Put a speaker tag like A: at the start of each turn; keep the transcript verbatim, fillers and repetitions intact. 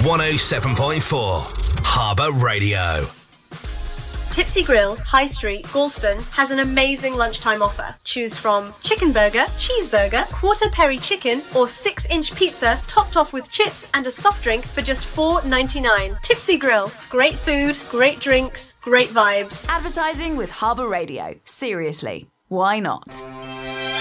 A: one oh seven point four Harbour Radio.
B: Tipsy Grill, High Street, Galston has an amazing lunchtime offer. Choose from chicken burger, cheeseburger, quarter peri chicken or six inch pizza topped off with chips and a soft drink for just four ninety-nine. Tipsy Grill, great food, great drinks, great vibes.
C: Advertising with Harbour Radio. Seriously, why not?